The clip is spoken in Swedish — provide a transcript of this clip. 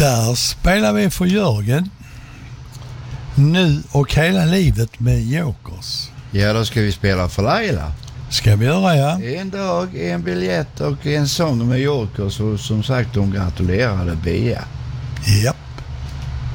Där spelar vi för Jörgen. Nu och hela livet med Jokers. Ja, då ska vi spela för Laila. Ska vi göra, ja. En dag, en biljett och en sång med Jokers. Och som sagt, de gratulerade Bea. Ja.